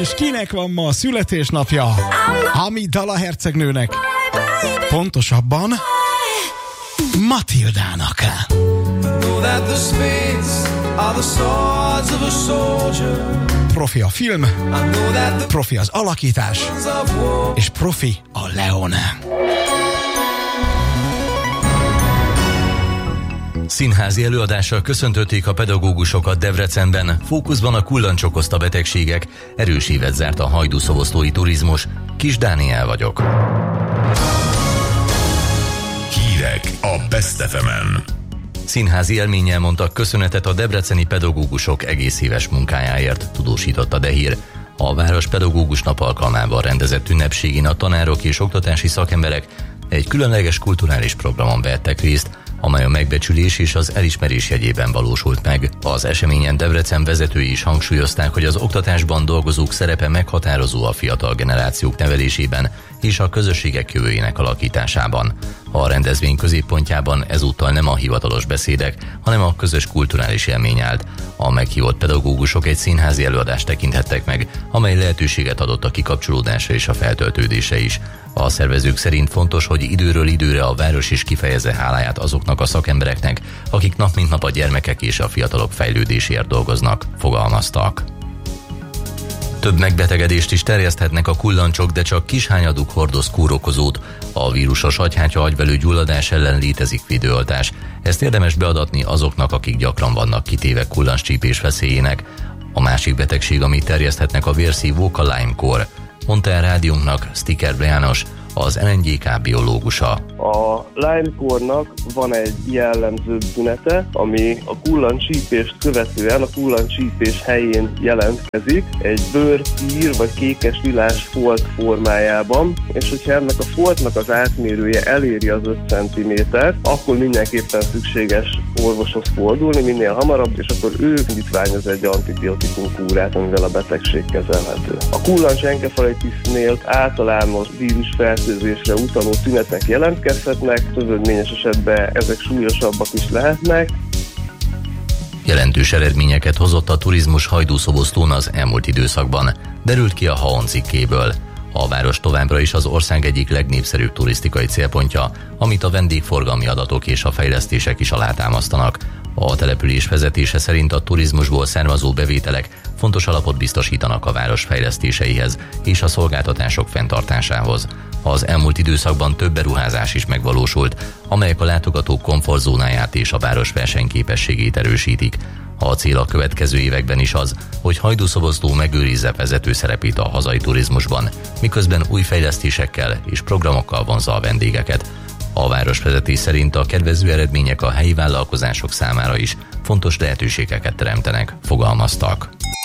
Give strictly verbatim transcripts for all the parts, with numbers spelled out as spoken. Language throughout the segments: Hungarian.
És kinek van ma a születésnapja? Ami Dala hercegnőnek. Pontosabban Matildának. Profi a film, profi az alakítás, és profi a Leone. Színházi előadással köszöntötték a pedagógusokat Debrecenben. Fókuszban a kullancs okozta betegségek. Erős évet zárt a hajdúszoboszlói turizmus. Kis Dániel vagyok. Hírek a Best ef emen. Színházi élménnyel mondtak köszönetet a debreceni pedagógusok egész éves munkájáért, tudósította Dehír. A város pedagógus nap alkalmával rendezett ünnepségén a tanárok és oktatási szakemberek egy különleges kulturális programon vettek részt, amely a megbecsülés és az elismerés jegyében valósult meg. Az eseményen Debrecen vezetői is hangsúlyozták, hogy az oktatásban dolgozók szerepe meghatározó a fiatal generációk nevelésében és a közösségek jövőjének alakításában. A rendezvény középpontjában ezúttal nem a hivatalos beszédek, hanem a közös kulturális élmény állt. A meghívott pedagógusok egy színházi előadást tekinthettek meg, amely lehetőséget adott a kikapcsolódásra és a feltöltődésre is. A szervezők szerint fontos, hogy időről időre a város is kifejezze háláját azoknak a szakembereknek, akik nap mint nap a gyermekek és a fiatalok fejlődéséért dolgoznak, fogalmaztak. Több megbetegedést is terjeszthetnek a kullancsok, de csak kishányaduk hordoz kórokozót. A vírusos agyhártya agyvelő gyulladás ellen létezik védőoltás. Ezt érdemes beadatni azoknak, akik gyakran vannak kitéve kullancscsípés veszélyének. A másik betegség, amit terjeszthetnek a vérszívók, a Lyme-kór. Mondta el rádiónknak Sticker János, az en en gé ká biológusa. A Lyme-kórnak van egy jellemző tünete, ami a kullancscsípést követően a kullancscsípés helyén jelentkezik, egy bőrpír vagy kékes lilás folt formájában, és hogyha ennek a foltnak az átmérője eléri az öt centimétert, akkor mindenképpen szükséges orvoshoz fordulni minél hamarabb, és akkor ő indítványoz egy antibiotikum kúrát, amivel a betegség kezelhető. A kullancsenkefalitisnél általános vírusfertőzésre utaló tünetek jelentkezhetnek, közönményes esetben ezek súlyosabbak is lehetnek. Jelentős eredményeket hozott a turizmus Hajdúszoboszlón az elmúlt időszakban, derült ki a há o en cikkéből. A város továbbra is az ország egyik legnépszerűbb turisztikai célpontja, amit a vendégforgalmi adatok és a fejlesztések is alátámasztanak. A település vezetése szerint a turizmusból származó bevételek fontos alapot biztosítanak a város fejlesztéseihez és a szolgáltatások fenntartásához. Az elmúlt időszakban több beruházás is megvalósult, amelyek a látogatók komfortzónáját és a város versenyképességét erősítik. A cél a következő években is az, hogy Hajdúszoboszló megőrizze vezető szerepét a hazai turizmusban, miközben új fejlesztésekkel és programokkal vonzza a vendégeket. A városvezetés szerint a kedvező eredmények a helyi vállalkozások számára is fontos lehetőségeket teremtenek, fogalmaztak.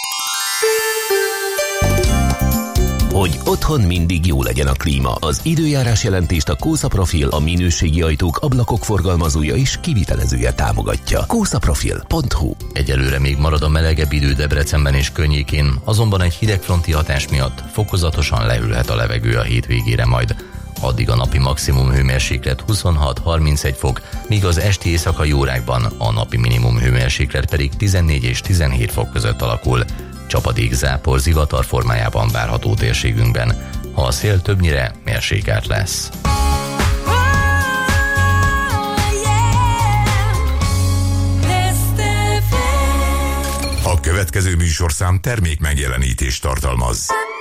Hogy otthon mindig jó legyen a klíma, az időjárás jelentést a Kósa Profil, a minőségi ajtók, ablakok forgalmazója és kivitelezője támogatja. kósa profil pont hu. Egyelőre még marad a melegebb idő Debrecenben és környékén, azonban egy hidegfronti hatás miatt fokozatosan leülhet a levegő a hétvégére majd. Addig a napi maximum hőmérséklet huszonhat-harmincegy fok, míg az esti éjszakai órákban a napi minimum hőmérséklet pedig tizennégy és tizenhét fok között alakul. Csapadék, zápor, zivatar formájában várható térségünkben. A szél többnyire mérsékelt lesz. A következő műsorszám termék megjelenítést tartalmaz.